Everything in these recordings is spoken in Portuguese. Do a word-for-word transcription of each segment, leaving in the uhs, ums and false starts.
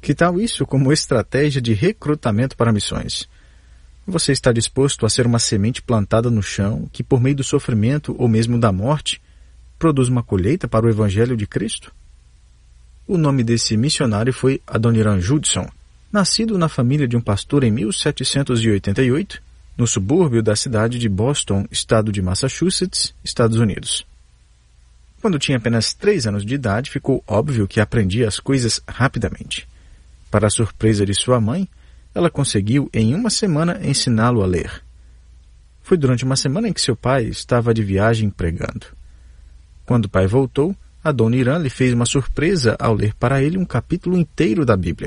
Que tal isso como estratégia de recrutamento para missões? Você está disposto a ser uma semente plantada no chão que, por meio do sofrimento ou mesmo da morte, produz uma colheita para o Evangelho de Cristo? O nome desse missionário foi Adoniram Judson, nascido na família de um pastor em mil setecentos e oitenta e oito, no subúrbio da cidade de Boston, estado de Massachusetts, Estados Unidos. Quando tinha apenas três anos de idade, ficou óbvio que aprendia as coisas rapidamente. Para a surpresa de sua mãe, ela conseguiu, em uma semana, ensiná-lo a ler. Foi durante uma semana em que seu pai estava de viagem pregando. Quando o pai voltou, Adoniram lhe fez uma surpresa ao ler para ele um capítulo inteiro da Bíblia.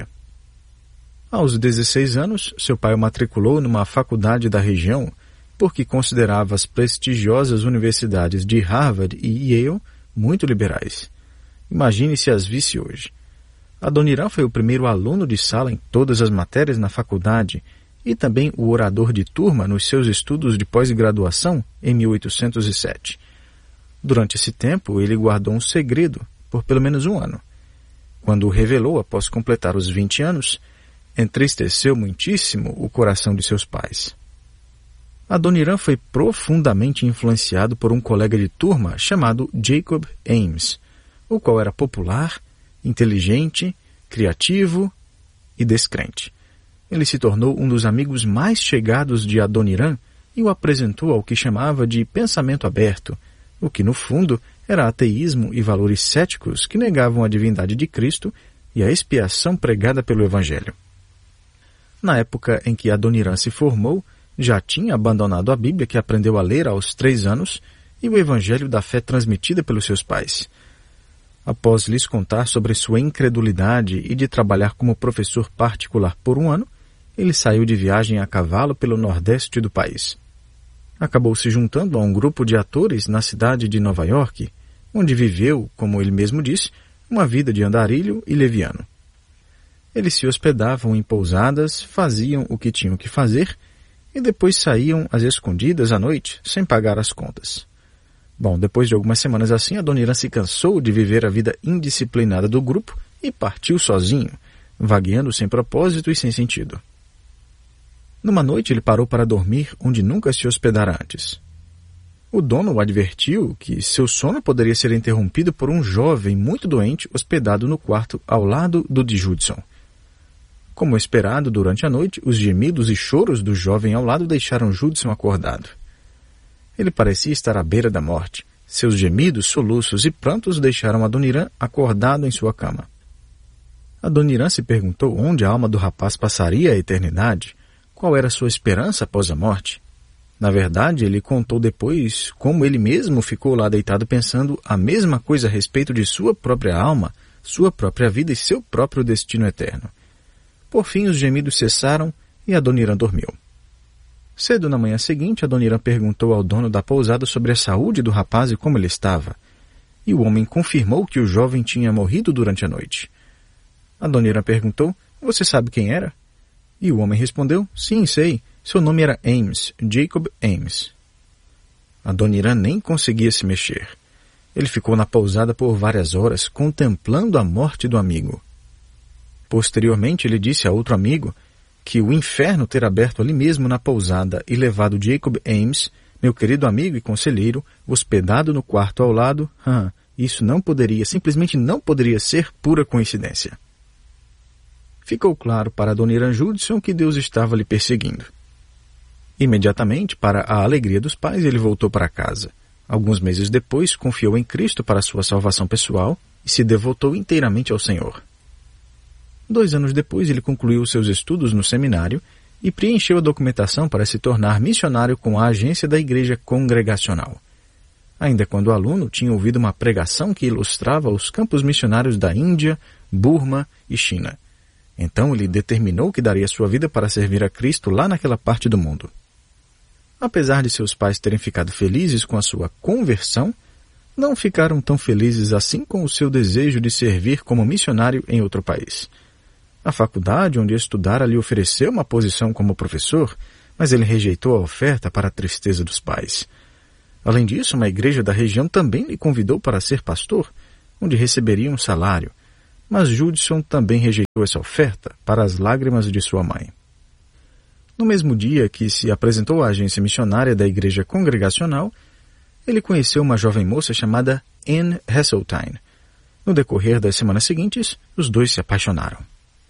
Aos dezesseis anos, seu pai o matriculou numa faculdade da região porque considerava as prestigiosas universidades de Harvard e Yale muito liberais. Imagine se as visse hoje. Adoniram foi o primeiro aluno de sala em todas as matérias na faculdade e também o orador de turma nos seus estudos de pós-graduação em mil oitocentos e sete. Durante esse tempo, ele guardou um segredo por pelo menos um ano. Quando o revelou após completar os vinte anos, entristeceu muitíssimo o coração de seus pais. Adoniram foi profundamente influenciado por um colega de turma chamado Jacob Ames, o qual era popular, inteligente, criativo e descrente. Ele se tornou um dos amigos mais chegados de Adoniram e o apresentou ao que chamava de pensamento aberto, o que no fundo era ateísmo e valores céticos que negavam a divindade de Cristo e a expiação pregada pelo Evangelho. Na época em que Adoniram se formou, já tinha abandonado a Bíblia que aprendeu a ler aos três anos e o Evangelho da fé transmitida pelos seus pais. Após lhes contar sobre sua incredulidade e de trabalhar como professor particular por um ano, ele saiu de viagem a cavalo pelo nordeste do país. Acabou se juntando a um grupo de atores na cidade de Nova York, onde viveu, como ele mesmo disse, uma vida de andarilho e leviano. Eles se hospedavam em pousadas, faziam o que tinham que fazer e depois saíam às escondidas à noite, sem pagar as contas. Bom, depois de algumas semanas assim, Adoniram se cansou de viver a vida indisciplinada do grupo e partiu sozinho, vagueando sem propósito e sem sentido. Numa noite ele parou para dormir onde nunca se hospedara antes. O dono o advertiu que seu sono poderia ser interrompido por um jovem muito doente hospedado no quarto ao lado do de Judson. Como esperado, durante a noite, os gemidos e choros do jovem ao lado deixaram Judson acordado. Ele parecia estar à beira da morte. Seus gemidos, soluços e prantos deixaram Adoniram acordado em sua cama. Adoniram se perguntou onde a alma do rapaz passaria a eternidade, qual era sua esperança após a morte. Na verdade, ele contou depois como ele mesmo ficou lá deitado pensando a mesma coisa a respeito de sua própria alma, sua própria vida e seu próprio destino eterno. Por fim, os gemidos cessaram e Adoniram dormiu. Cedo na manhã seguinte, Adoniram perguntou ao dono da pousada sobre a saúde do rapaz e como ele estava. E o homem confirmou que o jovem tinha morrido durante a noite. Adoniram perguntou, você sabe quem era? E o homem respondeu, sim, sei, seu nome era Ames, Jacob Ames. Adoniram nem conseguia se mexer. Ele ficou na pousada por várias horas, contemplando a morte do amigo. Posteriormente, ele disse a outro amigo que o inferno ter aberto ali mesmo na pousada e levado Jacob Ames, meu querido amigo e conselheiro, hospedado no quarto ao lado, ah, isso não poderia, simplesmente não poderia ser pura coincidência. Ficou claro para Adoniram Judson que Deus estava lhe perseguindo. Imediatamente, para a alegria dos pais, ele voltou para casa. Alguns meses depois, confiou em Cristo para sua salvação pessoal e se devotou inteiramente ao Senhor. Dois anos depois, ele concluiu seus estudos no seminário e preencheu a documentação para se tornar missionário com a agência da Igreja Congregacional. Ainda quando aluno, tinha ouvido uma pregação que ilustrava os campos missionários da Índia, Burma e China. Então ele determinou que daria sua vida para servir a Cristo lá naquela parte do mundo. Apesar de seus pais terem ficado felizes com a sua conversão, não ficaram tão felizes assim com o seu desejo de servir como missionário em outro país. A faculdade onde estudara lhe ofereceu uma posição como professor, mas ele rejeitou a oferta para a tristeza dos pais. Além disso, uma igreja da região também lhe convidou para ser pastor, onde receberia um salário, mas Judson também rejeitou essa oferta para as lágrimas de sua mãe. No mesmo dia que se apresentou à agência missionária da Igreja Congregacional, ele conheceu uma jovem moça chamada Anne Heseltine. No decorrer das semanas seguintes, os dois se apaixonaram.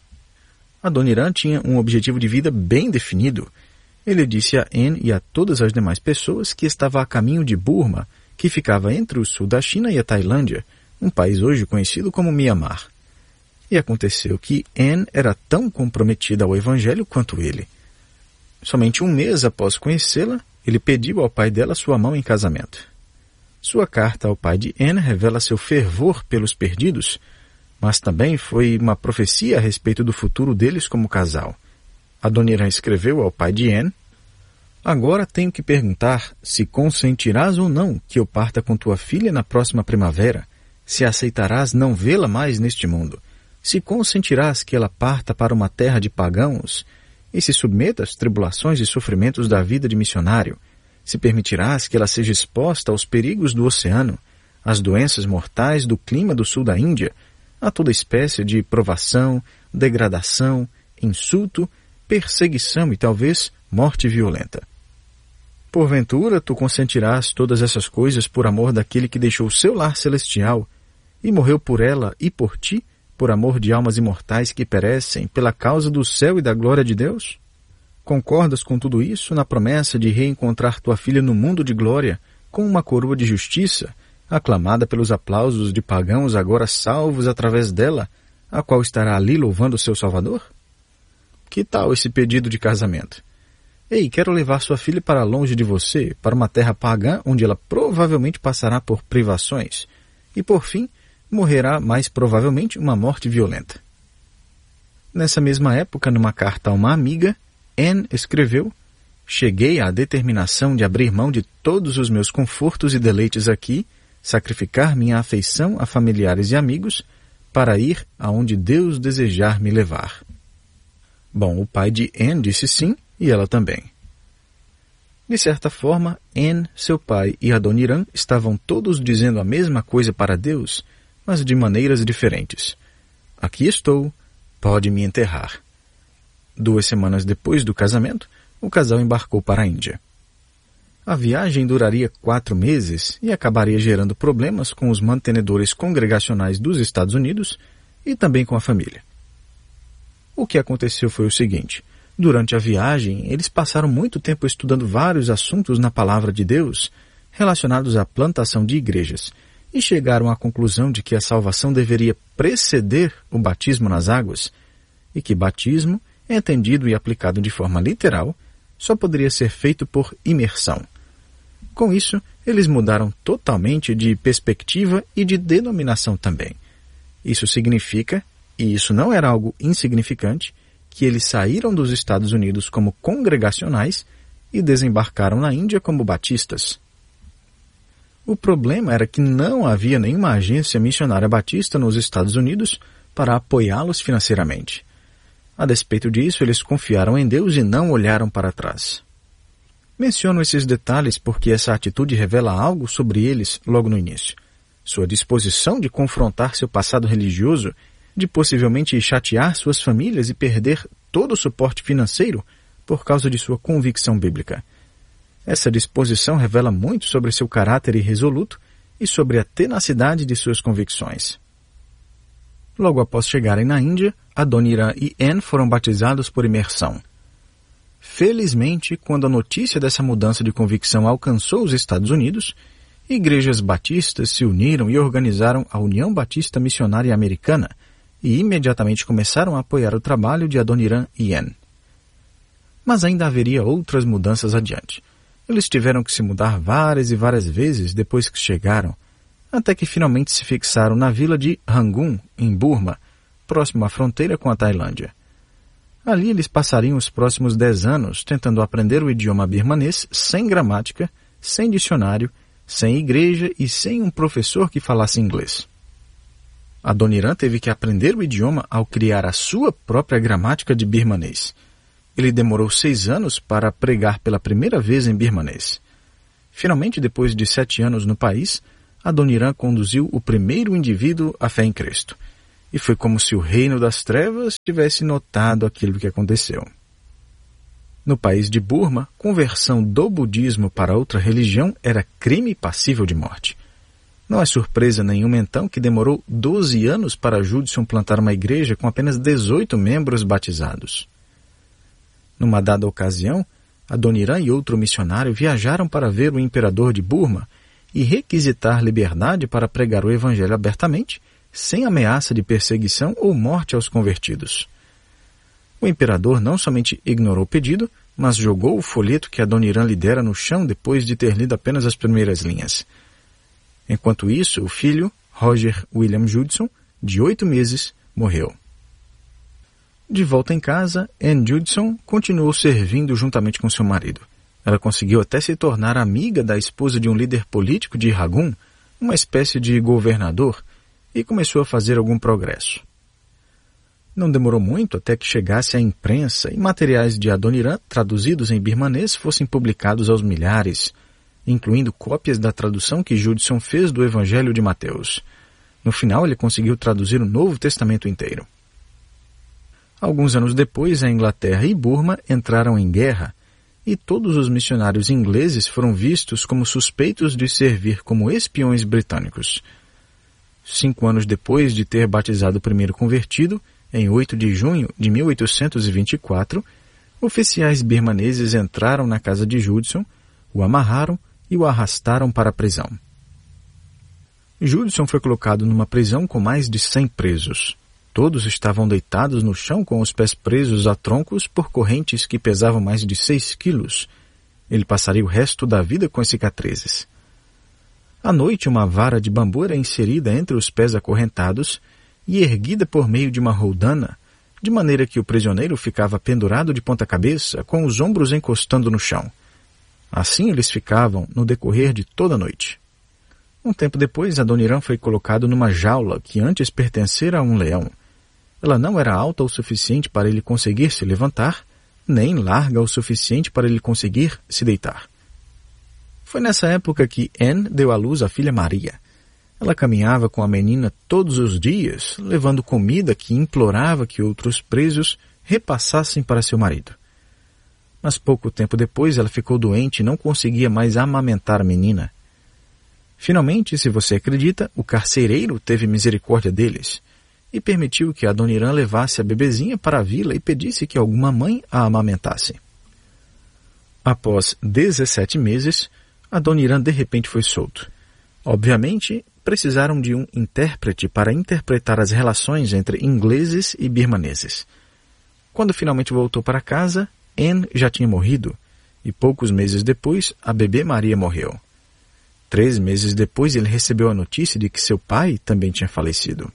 Adoniram tinha um objetivo de vida bem definido. Ele disse a Anne e a todas as demais pessoas que estava a caminho de Burma, que ficava entre o sul da China e a Tailândia, um país hoje conhecido como Mianmar. E aconteceu que Anne era tão comprometida ao Evangelho quanto ele. Somente um mês após conhecê-la, ele pediu ao pai dela sua mão em casamento. Sua carta ao pai de Anne revela seu fervor pelos perdidos, mas também foi uma profecia a respeito do futuro deles como casal. Adoniram escreveu ao pai de Anne: agora tenho que perguntar se consentirás ou não que eu parta com tua filha na próxima primavera, se aceitarás não vê-la mais neste mundo, se consentirás que ela parta para uma terra de pagãos e se submeta às tribulações e sofrimentos da vida de missionário, se permitirás que ela seja exposta aos perigos do oceano, às doenças mortais do clima do sul da Índia, a toda espécie de provação, degradação, insulto, perseguição e talvez morte violenta. Porventura tu consentirás todas essas coisas por amor daquele que deixou seu lar celestial e morreu por ela e por ti, por amor de almas imortais que perecem pela causa do céu e da glória de Deus? Concordas com tudo isso na promessa de reencontrar tua filha no mundo de glória com uma coroa de justiça, aclamada pelos aplausos de pagãos agora salvos através dela, a qual estará ali louvando seu Salvador? Que tal esse pedido de casamento? Ei, quero levar sua filha para longe de você, para uma terra pagã onde ela provavelmente passará por privações e, por fim, morrerá mais provavelmente uma morte violenta. Nessa mesma época, numa carta a uma amiga, Anne escreveu: cheguei à determinação de abrir mão de todos os meus confortos e deleites aqui, sacrificar minha afeição a familiares e amigos, para ir aonde Deus desejar me levar. Bom, o pai de Anne disse sim, e ela também. De certa forma, Anne, seu pai e Adoniram estavam todos dizendo a mesma coisa para Deus, mas de maneiras diferentes. Aqui estou, pode me enterrar. Duas semanas depois do casamento, o casal embarcou para a Índia. A viagem duraria quatro meses e acabaria gerando problemas com os mantenedores congregacionais dos Estados Unidos e também com a família. O que aconteceu foi o seguinte: durante a viagem, eles passaram muito tempo estudando vários assuntos na Palavra de Deus relacionados à plantação de igrejas e chegaram à conclusão de que a salvação deveria preceder o batismo nas águas e que batismo, entendido e aplicado de forma literal, só poderia ser feito por imersão. Com isso, eles mudaram totalmente de perspectiva e de denominação também. Isso significa, e isso não era algo insignificante, que eles saíram dos Estados Unidos como congregacionais e desembarcaram na Índia como batistas. O problema era que não havia nenhuma agência missionária batista nos Estados Unidos para apoiá-los financeiramente. A despeito disso, eles confiaram em Deus e não olharam para trás. Menciono esses detalhes porque essa atitude revela algo sobre eles logo no início. Sua disposição de confrontar seu passado religioso, de possivelmente chatear suas famílias e perder todo o suporte financeiro por causa de sua convicção bíblica. Essa disposição revela muito sobre seu caráter irresoluto e sobre a tenacidade de suas convicções. Logo após chegarem na Índia, Adoniram e Anne foram batizados por imersão. Felizmente, quando a notícia dessa mudança de convicção alcançou os Estados Unidos, igrejas batistas se uniram e organizaram a União Batista Missionária Americana e imediatamente começaram a apoiar o trabalho de Adoniram e Anne. Mas ainda haveria outras mudanças adiante. Eles tiveram que se mudar várias e várias vezes depois que chegaram, até que finalmente se fixaram na vila de Rangoon, em Burma, próximo à fronteira com a Tailândia. Ali eles passariam os próximos dez anos tentando aprender o idioma birmanês sem gramática, sem dicionário, sem igreja e sem um professor que falasse inglês. Adoniram teve que aprender o idioma ao criar a sua própria gramática de birmanês. Ele demorou seis anos para pregar pela primeira vez em birmanês. Finalmente, depois de sete anos no país, Adoniram conduziu o primeiro indivíduo à fé em Cristo. e foi como se o reino das trevas tivesse notado aquilo que aconteceu. No país de Burma, conversão do budismo para outra religião era crime passível de morte. Não é surpresa nenhuma, então, que demorou doze anos para Judson plantar uma igreja com apenas dezoito membros batizados. Numa dada ocasião, Adoniran e outro missionário viajaram para ver o imperador de Burma e requisitar liberdade para pregar o evangelho abertamente, sem ameaça de perseguição ou morte aos convertidos. O imperador não somente ignorou o pedido, mas jogou o folheto que Adoniran lhe dera no chão depois de ter lido apenas as primeiras linhas. Enquanto isso, o filho, Roger William Judson, de oito meses, morreu. De volta em casa, Anne Judson continuou servindo juntamente com seu marido. Ela conseguiu até se tornar amiga da esposa de um líder político de Rangoon, uma espécie de governador, e começou a fazer algum progresso. Não demorou muito até que chegasse à imprensa e materiais de Adoniran, traduzidos em birmanês, fossem publicados aos milhares, incluindo cópias da tradução que Judson fez do Evangelho de Mateus. No final, ele conseguiu traduzir o Novo Testamento inteiro. Alguns anos depois, a Inglaterra e Burma entraram em guerra, e todos os missionários ingleses foram vistos como suspeitos de servir como espiões britânicos. Cinco anos depois de ter batizado o primeiro convertido, em oito de junho de mil oitocentos e vinte e quatro, oficiais birmaneses entraram na casa de Judson, o amarraram e o arrastaram para a prisão. Judson foi colocado numa prisão com mais de cem presos. Todos estavam deitados no chão com os pés presos a troncos por correntes que pesavam mais de seis quilos. Ele passaria o resto da vida com as cicatrizes. À noite, uma vara de bambu era inserida entre os pés acorrentados e erguida por meio de uma roldana, de maneira que o prisioneiro ficava pendurado de ponta cabeça, com os ombros encostando no chão. Assim eles ficavam no decorrer de toda a noite. Um tempo depois, Adoniran foi colocado numa jaula que antes pertencera a um leão. Ela não era alta o suficiente para ele conseguir se levantar, nem larga o suficiente para ele conseguir se deitar. Foi nessa época que Anne deu à luz a filha Maria. Ela caminhava com a menina todos os dias, levando comida que implorava que outros presos repassassem para seu marido. Mas pouco tempo depois ela ficou doente e não conseguia mais amamentar a menina. Finalmente, se você acredita, o carcereiro teve misericórdia deles e permitiu que Adoniran levasse a bebezinha para a vila e pedisse que alguma mãe a amamentasse. Após dezessete meses, Adoniran de repente foi solto. Obviamente, precisaram de um intérprete para interpretar as relações entre ingleses e birmaneses. Quando finalmente voltou para casa, Anne já tinha morrido, e poucos meses depois, a bebê Maria morreu. Três meses depois, ele recebeu a notícia de que seu pai também tinha falecido.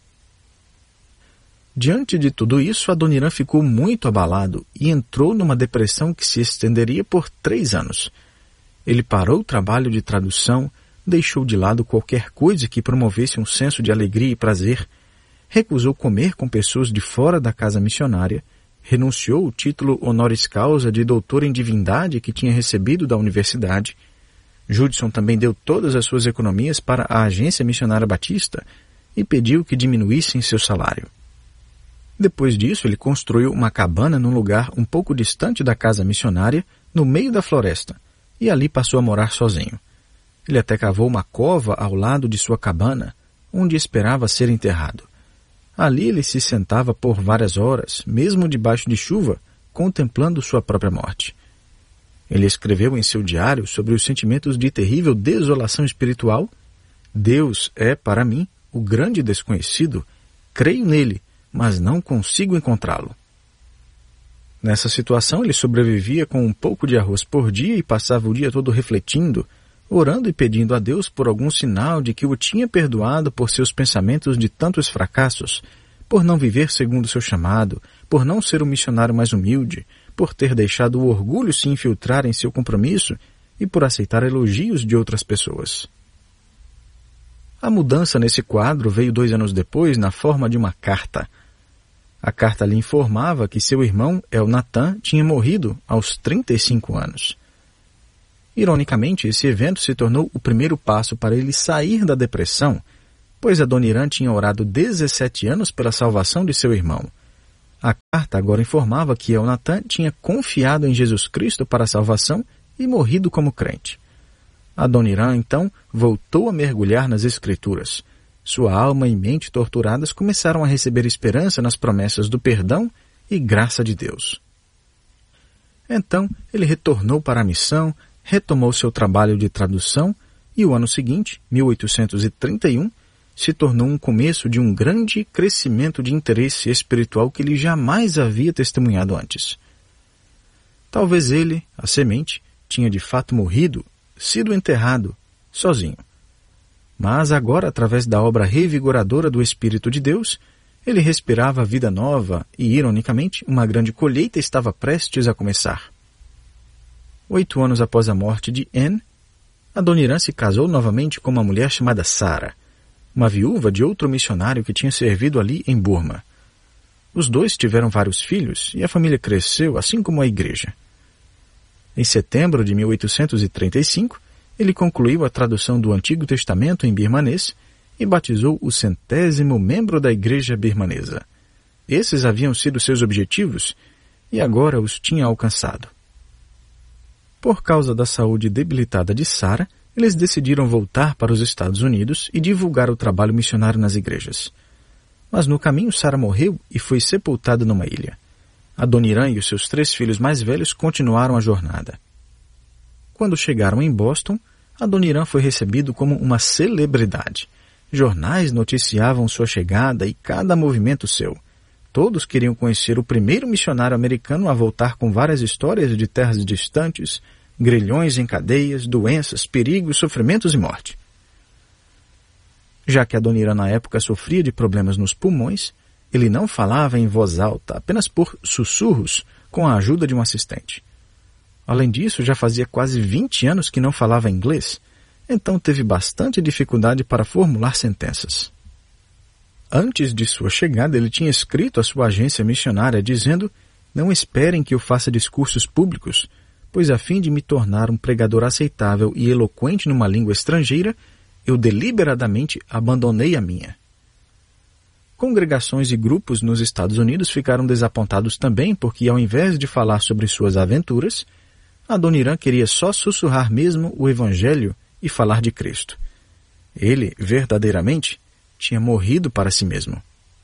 Diante de tudo isso, Adoniran ficou muito abalado e entrou numa depressão que se estenderia por três anos. Ele parou o trabalho de tradução, deixou de lado qualquer coisa que promovesse um senso de alegria e prazer, recusou comer com pessoas de fora da casa missionária, renunciou o título honoris causa de doutor em divindade que tinha recebido da universidade. Judson também deu todas as suas economias para a agência missionária batista e pediu que diminuíssem seu salário. Depois disso, ele construiu uma cabana num lugar um pouco distante da casa missionária, no meio da floresta, e ali passou a morar sozinho. Ele até cavou uma cova ao lado de sua cabana, onde esperava ser enterrado. Ali ele se sentava por várias horas, mesmo debaixo de chuva, contemplando sua própria morte. Ele escreveu em seu diário sobre os sentimentos de terrível desolação espiritual. Deus é, para mim, o grande desconhecido. Creio nele, mas não consigo encontrá-lo. Nessa situação, ele sobrevivia com um pouco de arroz por dia e passava o dia todo refletindo, orando e pedindo a Deus por algum sinal de que o tinha perdoado por seus pensamentos de tantos fracassos, por não viver segundo seu chamado, por não ser o missionário mais humilde, por ter deixado o orgulho se infiltrar em seu compromisso e por aceitar elogios de outras pessoas. A mudança nesse quadro veio dois anos depois na forma de uma carta. A carta lhe informava que seu irmão, Elnathan, tinha morrido aos trinta e cinco anos. Ironicamente, esse evento se tornou o primeiro passo para ele sair da depressão pois Adoniram tinha orado dezessete anos pela salvação de seu irmão. A carta agora informava que Elnatã tinha confiado em Jesus Cristo para a salvação e morrido como crente. Adoniram, então, voltou a mergulhar nas Escrituras. Sua alma e mente torturadas começaram a receber esperança nas promessas do perdão e graça de Deus. Então, ele retornou para a missão, retomou seu trabalho de tradução e o ano seguinte, mil oitocentos e trinta e um, se tornou um começo de um grande crescimento de interesse espiritual que ele jamais havia testemunhado antes. Talvez ele, a semente, tinha de fato morrido, sido enterrado, sozinho. Mas agora, através da obra revigoradora do Espírito de Deus, ele respirava vida nova e, ironicamente, uma grande colheita estava prestes a começar. Oito anos após a morte de Anne, Adoniram se casou novamente com uma mulher chamada Sara, uma viúva de outro missionário que tinha servido ali em Burma. Os dois tiveram vários filhos e a família cresceu, assim como a igreja. Em setembro de mil oitocentos e trinta e cinco, ele concluiu a tradução do Antigo Testamento em birmanês e batizou o centésimo membro da igreja birmanesa. Esses haviam sido seus objetivos e agora os tinha alcançado. Por causa da saúde debilitada de Sara, eles decidiram voltar para os Estados Unidos e divulgar o trabalho missionário nas igrejas. Mas no caminho Sara morreu e foi sepultada numa ilha. Adoniram e os seus três filhos mais velhos continuaram a jornada. Quando chegaram em Boston, Adoniram foi recebido como uma celebridade. Jornais noticiavam sua chegada e cada movimento seu. Todos queriam conhecer o primeiro missionário americano a voltar com várias histórias de terras distantes, grilhões em cadeias, doenças, perigos, sofrimentos e morte. Já que Adoniram na época sofria de problemas nos pulmões, ele não falava em voz alta, apenas por sussurros, com a ajuda de um assistente. Além disso, já fazia quase vinte anos que não falava inglês, então teve bastante dificuldade para formular sentenças. Antes de sua chegada, ele tinha escrito à sua agência missionária dizendo: "Não esperem que eu faça discursos públicos, pois a fim de me tornar um pregador aceitável e eloquente numa língua estrangeira, eu deliberadamente abandonei a minha." Congregações e grupos nos Estados Unidos ficaram desapontados também porque, ao invés de falar sobre suas aventuras, Adoniram queria só sussurrar mesmo o Evangelho e falar de Cristo. Ele, verdadeiramente, tinha morrido para si mesmo.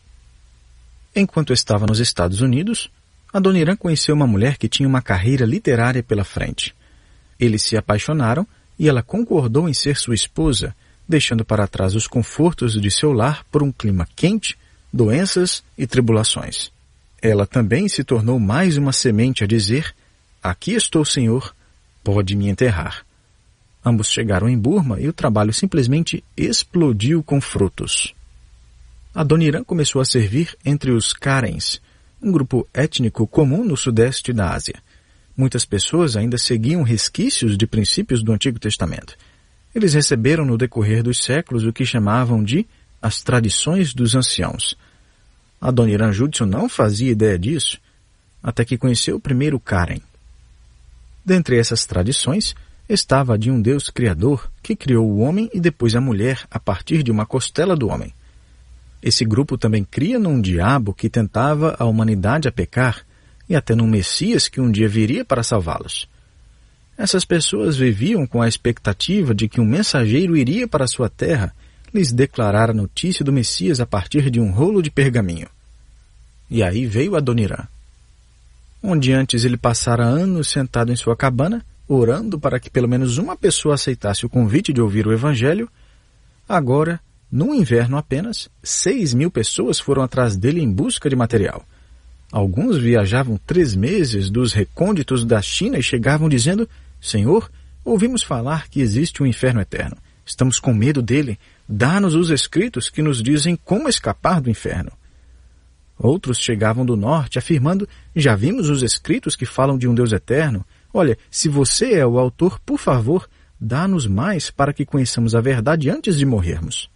Enquanto estava nos Estados Unidos, Adoniram conheceu uma mulher que tinha uma carreira literária pela frente. Eles se apaixonaram e ela concordou em ser sua esposa, deixando para trás os confortos de seu lar por um clima quente, doenças e tribulações. Ela também se tornou mais uma semente a dizer: "Aqui estou, Senhor, pode me enterrar." Ambos chegaram em Burma e o trabalho simplesmente explodiu com frutos. Adoniram começou a servir entre os Karens, um grupo étnico comum no sudeste da Ásia. Muitas pessoas ainda seguiam resquícios de princípios do Antigo Testamento. Eles receberam no decorrer dos séculos o que chamavam de as tradições dos anciãos. Adoniram Judson não fazia ideia disso, até que conheceu o primeiro Karen. Dentre essas tradições, estava a de um Deus criador que criou o homem e depois a mulher a partir de uma costela do homem. Esse grupo também cria num diabo que tentava a humanidade a pecar e até num Messias que um dia viria para salvá-los. Essas pessoas viviam com a expectativa de que um mensageiro iria para a sua terra lhes declarar a notícia do Messias a partir de um rolo de pergaminho. E aí veio Adoniram. Onde antes ele passara anos sentado em sua cabana, orando para que pelo menos uma pessoa aceitasse o convite de ouvir o Evangelho, agora, num inverno apenas, seis mil pessoas foram atrás dele em busca de material. Alguns viajavam três meses dos recônditos da China e chegavam dizendo: "Senhor, ouvimos falar que existe um inferno eterno. Estamos com medo dele. Dá-nos os escritos que nos dizem como escapar do inferno." Outros chegavam do norte afirmando: "Já vimos os escritos que falam de um Deus eterno. Olha, se você é o autor, por favor, dá-nos mais para que conheçamos a verdade antes de morrermos."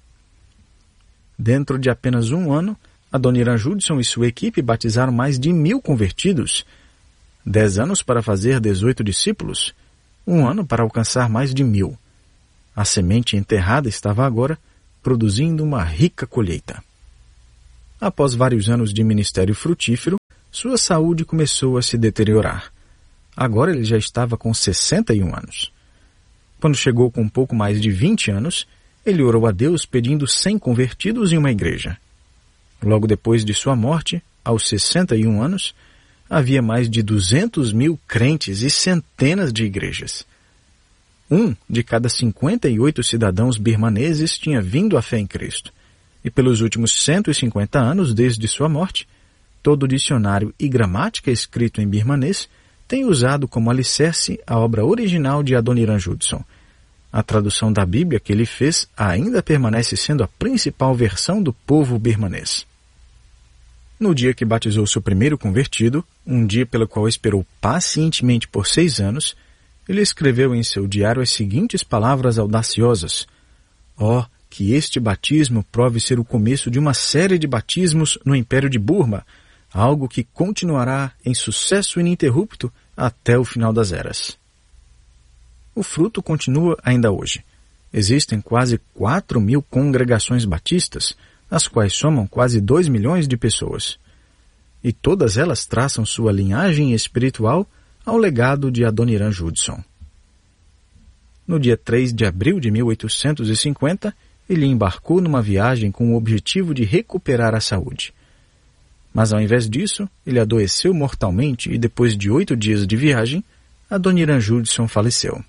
Dentro de apenas um ano, Adoniram Judson e sua equipe batizaram mais de mil convertidos. Dez anos para fazer dezoito discípulos. Um ano para alcançar mais de mil. A semente enterrada estava agora produzindo uma rica colheita. Após vários anos de ministério frutífero, sua saúde começou a se deteriorar. Agora ele já estava com sessenta e um anos. Quando chegou com um pouco mais de vinte anos, ele orou a Deus pedindo cem convertidos em uma igreja. Logo depois de sua morte, aos sessenta e um anos, havia mais de duzentos mil crentes e centenas de igrejas. Um de cada cinquenta e oito cidadãos birmaneses tinha vindo à fé em Cristo. E pelos últimos cento e cinquenta anos, desde sua morte, todo o dicionário e gramática escrito em birmanês tem usado como alicerce a obra original de Adoniram Judson. A tradução da Bíblia que ele fez ainda permanece sendo a principal versão do povo birmanês. No dia que batizou seu primeiro convertido, um dia pelo qual esperou pacientemente por seis anos, ele escreveu em seu diário as seguintes palavras audaciosas: ó, oh, que este batismo prove ser o começo de uma série de batismos no Império de Burma, algo que continuará em sucesso ininterrupto até o final das eras. O fruto continua ainda hoje. Existem quase quatro mil congregações batistas, as quais somam quase dois milhões de pessoas. E todas elas traçam sua linhagem espiritual ao legado de Adoniram Judson. No dia três de abril de mil oitocentos e cinquenta, ele embarcou numa viagem com o objetivo de recuperar a saúde. Mas ao invés disso, ele adoeceu mortalmente e depois de oito dias de viagem, Adoniram Judson faleceu.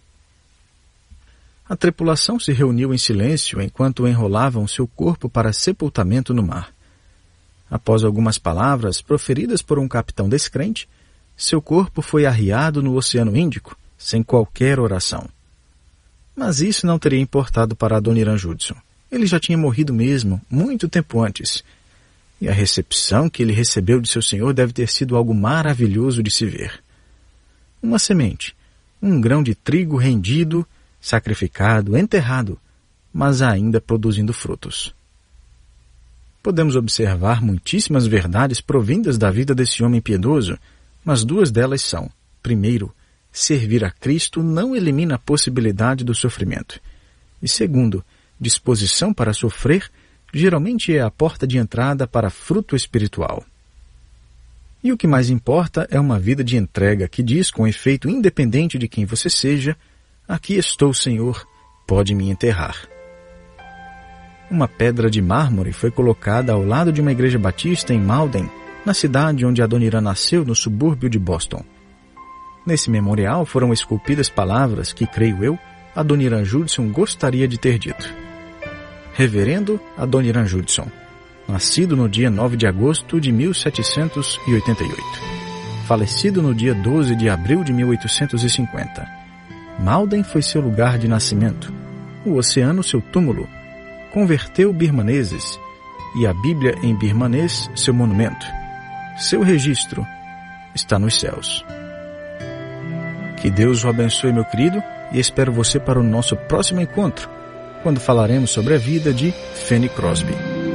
A tripulação se reuniu em silêncio enquanto enrolavam seu corpo para sepultamento no mar. Após algumas palavras proferidas por um capitão descrente, seu corpo foi arriado no Oceano Índico, sem qualquer oração. Mas isso não teria importado para Adoniram Judson. Ele já tinha morrido mesmo, muito tempo antes. E a recepção que ele recebeu de seu Senhor deve ter sido algo maravilhoso de se ver. Uma semente, um grão de trigo rendido, sacrificado, enterrado, mas ainda produzindo frutos. Podemos observar muitíssimas verdades provindas da vida desse homem piedoso, mas duas delas são: primeiro, servir a Cristo não elimina a possibilidade do sofrimento. E segundo, disposição para sofrer geralmente é a porta de entrada para fruto espiritual. E o que mais importa é uma vida de entrega que diz com efeito independente de quem você seja: aqui estou, Senhor, pode me enterrar. Uma pedra de mármore foi colocada ao lado de uma igreja batista em Malden, na cidade onde Adoniram nasceu, no subúrbio de Boston. Nesse memorial foram esculpidas palavras que, creio eu, Adoniram Judson gostaria de ter dito. Reverendo Adoniram Judson, nascido no dia nove de agosto de mil setecentos e oitenta e oito. Falecido no dia doze de abril de mil oitocentos e cinquenta. Malden foi seu lugar de nascimento, o oceano seu túmulo, converteu birmaneses, e a Bíblia em birmanês seu monumento. Seu registro está nos céus. Que Deus o abençoe, meu querido, e espero você para o nosso próximo encontro, quando falaremos sobre a vida de Fanny Crosby.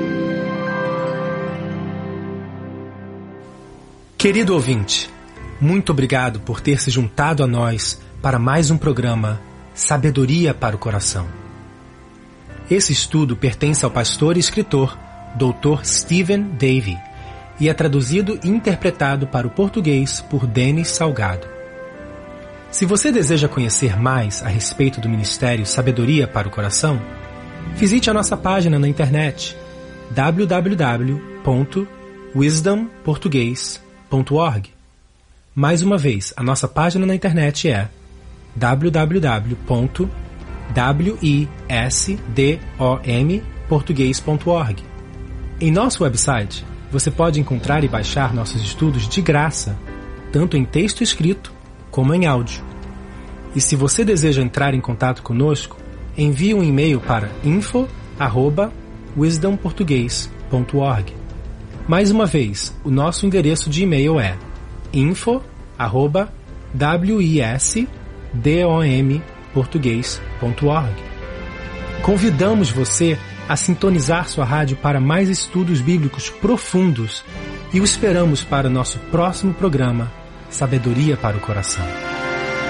Querido ouvinte, muito obrigado por ter se juntado a nós para mais um programa Sabedoria para o Coração. Esse estudo pertence ao pastor e escritor doutor Stephen Davey e é traduzido e interpretado para o português por Denis Salgado. Se você deseja conhecer mais a respeito do Ministério Sabedoria para o Coração, visite a nossa página na internet w w w ponto wisdom português ponto org. Mais uma vez, a nossa página na internet é w w w ponto wisdom português ponto org. Em nosso website, você pode encontrar e baixar nossos estudos de graça, tanto em texto escrito como em áudio. E se você deseja entrar em contato conosco, envie um e-mail para info arroba wisdom português ponto org. Mais uma vez, o nosso endereço de e-mail é info arroba wisdom português ponto org. Convidamos você a sintonizar sua rádio para mais estudos bíblicos profundos e o esperamos para o nosso próximo programa Sabedoria para o Coração.